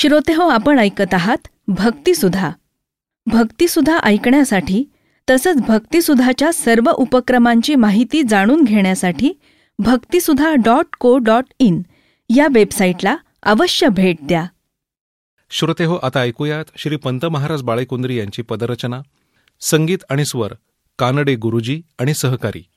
श्रोतेहो, आपण ऐकत आहात भक्तिसुधा. भक्तिसुधा ऐकण्यासाठी तसंच भक्तिसुधाच्या सर्व उपक्रमांची माहिती जाणून घेण्यासाठी भक्तिसुधा.co.in या वेबसाईटला अवश्य भेट द्या. श्रोतेहो, आता ऐकूयात श्री पंत महाराज बाळेकुंद्री यांची पदरचना. संगीत आणि स्वर कानडे गुरुजी आणि सहकारी.